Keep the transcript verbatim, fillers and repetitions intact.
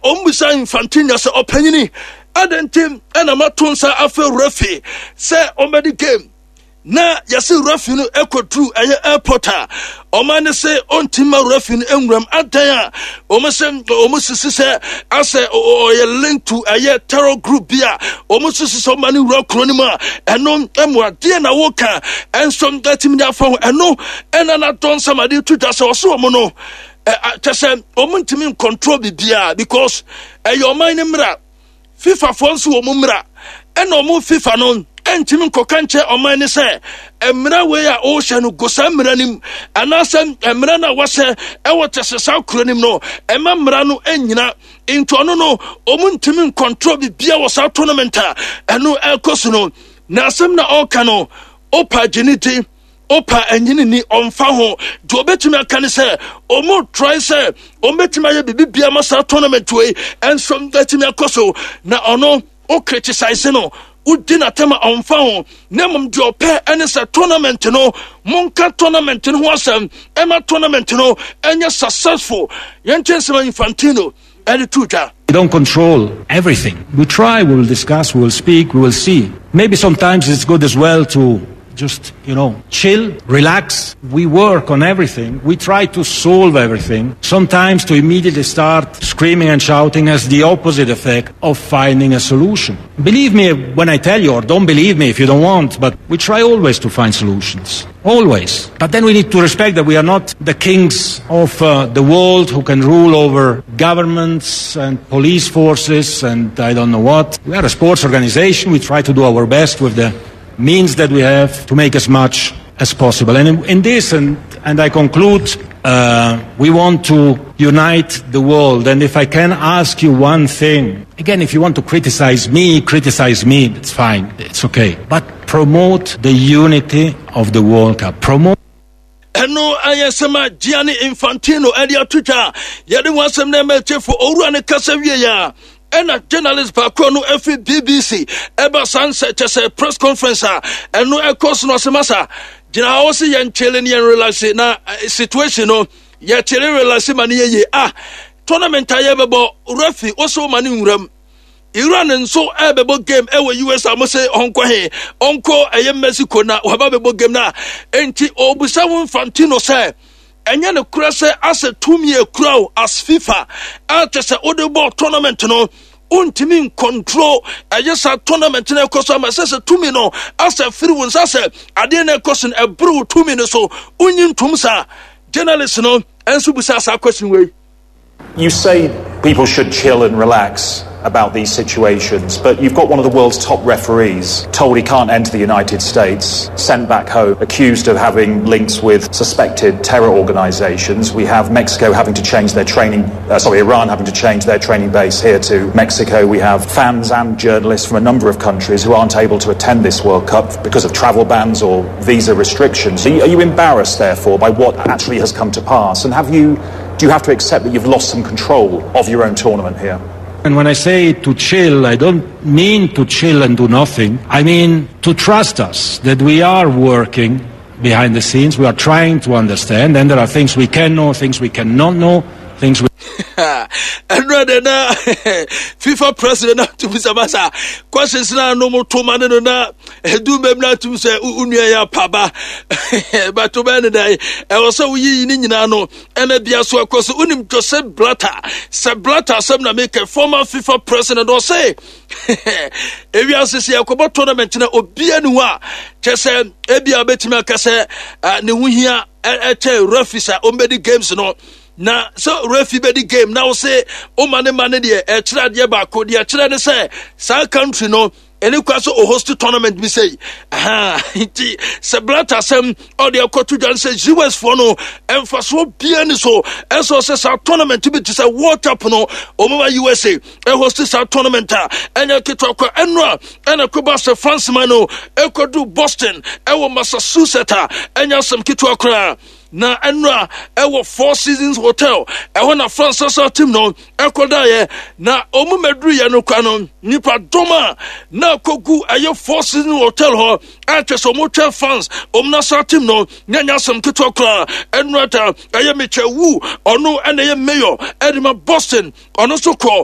ombusa Infantino se opanyini adentim ena matonsa afa refi se omedi game na yase refi no ekotru eye airporta omane se ontima refi no enwram adan a omese omusisi se ase oye link to eye terror group bia omusisi so mani wura kroni ma eno emwade na woka ensom gatimi da fa eno ena na don samade tuta se oso omo no tese omuntimi control bibia because eyo man mra FIFA fonso omumra ena omu FIFA no entimi kokanche omane se emra we a o hye no gosa mra nim anasem emra na wase ewotese sa kronim no emma mra no enyina into no no omuntimi control bibia wo sa tournament a eno ekoso no na asem na oka no opa geniti opa enyini ni onfa ho do obetumi aka ne se omo try se ometumi aye bibia ma sa tournament we enso betumi akoso na ono o criticize no udina tema onfa ho na mum do pe ene se tournament no monka tournament no asem ema tournament no enye successful yenchense Infantino and tuta. We don't control everything. We try, we will discuss, we will speak, we will see. Maybe sometimes it's good as well to just, you know, chill, relax. We work on everything. We try to solve everything. Sometimes to immediately start screaming and shouting has the opposite effect of finding a solution. Believe me when I tell you, or don't believe me if you don't want, but we try always to find solutions. Always. But then we need to respect that we are not the kings of uh, the world who can rule over governments and police forces and I don't know what. We are a sports organization. We try to do our best with the means that we have to make as much as possible. And in, in this, and, and I conclude, uh, we want to unite the world. And if I can ask you one thing, again, if you want to criticize me, criticize me, it's fine, it's okay. But promote the unity of the World Cup. Promote. Eno ayesema Gianni Infantino edia tuta yede wansem na meche for oru ane kasa wie ya. Ena journalist baako no efi B B C eba sunset chese press conference a eno ekos no semasa gina wo se yen chele ne yen relax na situation no ye chele relax mani ye ah tournament aye bebo refi oso mani nwuram Iran nso ebebo game ewe U S amo se onko he onko eye Mexico na waba bebo game na enti obusa Infantino se enye ne kura se as a two year crow as FIFA at se odebo tournament no untimi control eye sa tournament na koso ma se se two no as a free won sa se ade na koso e bru two no so unyin tum sa journalist no enso busa sa question we. You say people should chill and relax about these situations, but you've got one of the world's top referees told he can't enter the United States, sent back home, accused of having links with suspected terror organizations. We have Mexico having to change their training, uh, sorry, Iran having to change their training base here to Mexico. We have fans and journalists from a number of countries who aren't able to attend this World Cup because of travel bans or visa restrictions. Are you, are you embarrassed, therefore, by what actually has come to pass? And have you, do you have to accept that you've lost some control of your own tournament here? And when I say to chill, I don't mean to chill and do nothing. I mean to trust us, that we are working behind the scenes. We are trying to understand. And there are things we can know, things we cannot know, things we... And rather na FIFA president to Masa questions na no more to man na do memna to say unia ya paba but to ben day e was so yi ni nyina no e na bia so akoso unim Joseph Blatter se Blatter sem na make a former FIFA president or say e wi asese yakobo tournament na obi anu a chese e bia betimi akase ne hu hia e che refisa ombedi games no na so referee be the game now say o mane mane de e kira de ba ko de kira ne say sa country no eni kwaso o host tournament bi say aha iti se Blatter sem o de akotu dan say U S for no emfaso bia ni so eso say sa tournament bi to say World Cup no o mama U S A e host sa tournament a enya kitwa kwa enra ena koba se France man no e kodu Boston e wo Massachusetts enya sem kitwa kwa na enra ewo Four Seasons Hotel e na France so team no ekoda ye na omu medru ye no kwa no nipa doma na kogu aye Four Seasons Hotel ho atweso mo twa fans omu na so team no nyanya sam kitwa kra enra ta aye meche wu ono ene ye mayor edima Boston ono so ko